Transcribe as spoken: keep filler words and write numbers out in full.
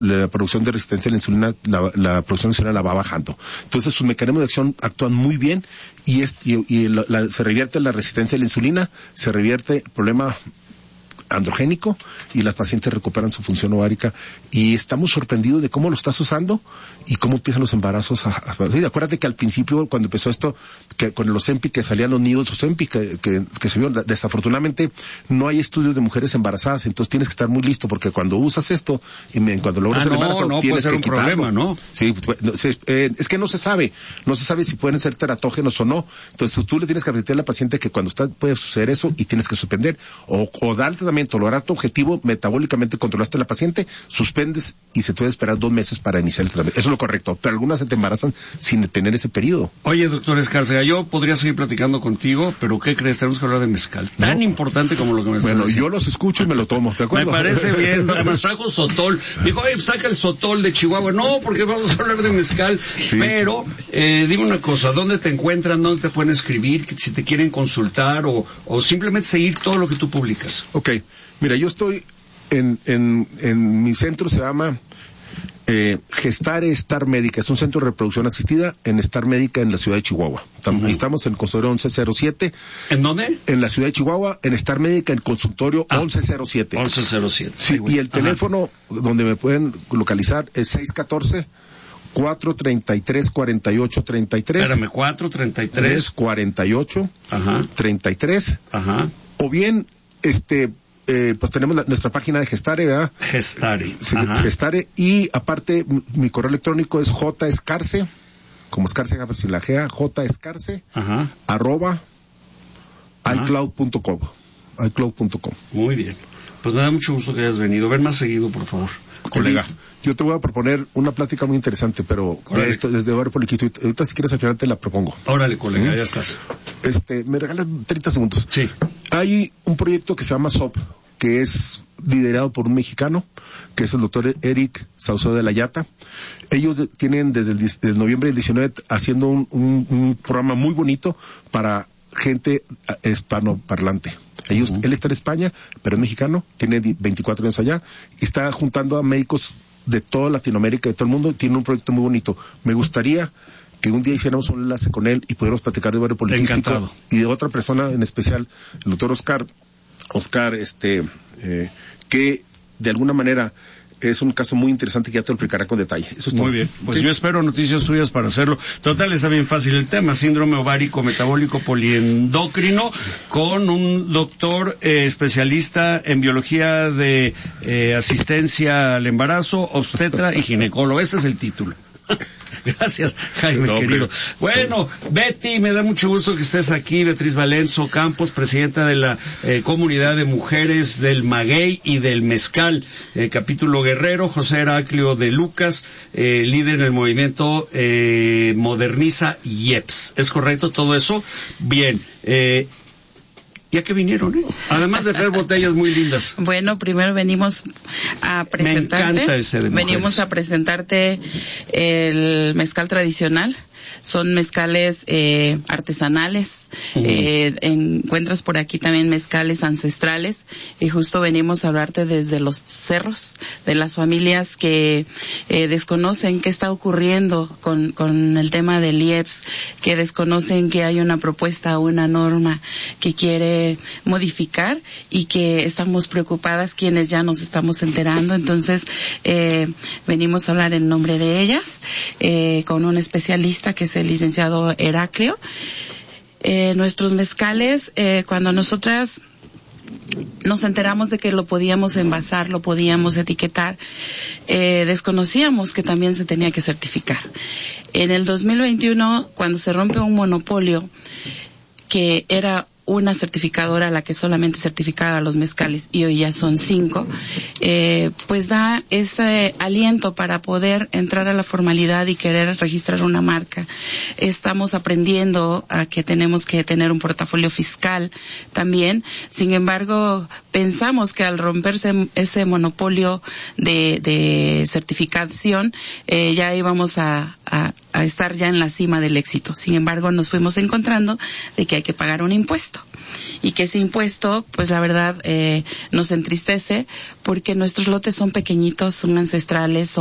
la producción de resistencia a la insulina, la, la producción de insulina la va bajando. Entonces sus mecanismos de acción actúan muy bien y, es, y, y la, la, se revierte la resistencia a la insulina, se revierte el problema androgénico y las pacientes recuperan su función ovárica y estamos sorprendidos de cómo lo estás usando y cómo empiezan los embarazos a, a, sí, acuérdate que al principio cuando empezó esto que con el Ozempi que salían los nidos Ozempi que, que, que se vio, desafortunadamente no hay estudios de mujeres embarazadas, entonces tienes que estar muy listo porque cuando usas esto y me, cuando logras ah, el no, embarazo no, tienes puede ser que un quitarlo. Problema, ¿no? Sí, eh, es que no se sabe, no se sabe si pueden ser teratógenos o no, entonces tú le tienes que advertir a la paciente que cuando está puede suceder eso y tienes que suspender o, o dar tratamiento, lograr tu objetivo metabólicamente controlaste a la paciente, suspendes y se puede esperar dos meses para iniciar el tratamiento. Eso es lo correcto, pero algunas se te embarazan sin tener ese periodo. Oye, doctor Escárcega, yo podría seguir platicando contigo, pero ¿qué crees? Tenemos que hablar de mezcal. Tan no. importante como lo que me estás Bueno, diciendo. yo los escucho y me lo tomo, ¿de acuerdo? Me parece bien. Además trajo sotol. Dijo, oye, saca el sotol de Chihuahua. No, porque vamos a hablar de mezcal. Sí. Pero, eh, dime una cosa, ¿dónde te encuentran? ¿Dónde te pueden escribir? Si te quieren consultar o, o simplemente seguir todo lo que tú publicas. Ok. Mira, yo estoy en, en, en mi centro, se llama eh, Gestare Star Médica, es un centro de reproducción asistida en Star Médica en la ciudad de Chihuahua. Estamos, uh-huh. estamos en el consultorio once cero siete. ¿En dónde? En la ciudad de Chihuahua, en Star Médica, en el consultorio ah, once cero siete. once cero siete. Sí, sí, y el teléfono Ajá. donde me pueden localizar es seis uno cuatro, cuatro tres tres, cuatro ocho tres tres. Espérame, cuatro treinta y tres. cuarenta y ocho. Ajá. treinta y tres. Ajá. O bien, este... Eh, pues tenemos la, nuestra página de Gestare, ¿verdad? Gestare. Sí, Gestare, y aparte mi, mi correo electrónico esjescarce, como Escarce, pues sin la G,jescarce, Ajá. arroba, iCloud punto com, iCloud punto com. Muy bien. Pues me da mucho gusto que hayas venido. Ven más seguido, por favor. Colega, yo te voy a proponer una plática muy interesante, pero de esto, desde Ovario Poliquístico, ahorita si quieres al final te la propongo. Órale, colega, ¿Sí? Ya estás. Este, me regalas treinta segundos. Sí. Hay un proyecto que se llama S O P, que es liderado por un mexicano, que es el doctor Eric Saucedo de la Llata. Ellos de, tienen desde el, desde noviembre del diecinueve haciendo un, un, un programa muy bonito para gente hispanoparlante. Ellos, uh-huh. Él está en España, pero es mexicano, tiene veinticuatro años allá, y está juntando a médicos de toda Latinoamérica, de todo el mundo, tiene un proyecto muy bonito. Me gustaría que un día hiciéramos un enlace con él y pudiéramos platicar de Ovario Poliquístico y de otra persona en especial, el doctor Oscar, Oscar, este, eh, que de alguna manera es un caso muy interesante que ya te lo explicará con detalle. Eso es todo. Muy bien, pues ¿Sí? Yo espero noticias tuyas para hacerlo. Total, está bien fácil el tema, síndrome ovárico metabólico poliendocrino, con un doctor eh, especialista en biología de eh, asistencia al embarazo, obstetra y ginecólogo. Ese es el título. Gracias, Jaime, no, querido. Bueno, Betty, me da mucho gusto que estés aquí. Beatriz Valenzo Campos, presidenta de la eh, Comunidad de Mujeres del Maguey y del Mezcal, eh, capítulo Guerrero. José Heraclio de Lucas, eh, líder en el movimiento eh, Moderniza I E P S. ¿Es correcto todo eso? Bien. Eh, Ya que vinieron, ¿eh? Además de traer botellas muy lindas. Bueno, primero venimos a presentarte. Me encanta ese de mujeres. Venimos a presentarte el mezcal tradicional. Son mezcales eh, artesanales. Uh-huh. Eh, encuentras por aquí también mezcales ancestrales. Y justo venimos a hablarte desde los cerros, de las familias que eh, desconocen qué está ocurriendo con, con el tema del I E P S, que desconocen que hay una propuesta, una norma que quiere modificar y que estamos preocupadas quienes ya nos estamos enterando. Entonces, eh, venimos a hablar en nombre de ellas, eh, con un especialista que es el licenciado Heraclio. Eh, nuestros mezcales, eh, cuando nosotras nos enteramos de que lo podíamos envasar, lo podíamos etiquetar, eh, desconocíamos que también se tenía que certificar. En el dos mil veintiuno, cuando se rompe un monopolio, que era una certificadora la que solamente certificaba los mezcales y hoy ya son cinco, eh, pues da ese aliento para poder entrar a la formalidad y querer registrar una marca. Estamos aprendiendo a que tenemos que tener un portafolio fiscal también. Sin embargo, pensamos que al romperse ese monopolio de, de certificación, eh, ya íbamos a, a, a estar ya en la cima del éxito. Sin embargo, nos fuimos encontrando de que hay que pagar un impuesto. y que ese impuesto, pues la verdad, eh, nos entristece porque nuestros lotes son pequeñitos, son ancestrales, son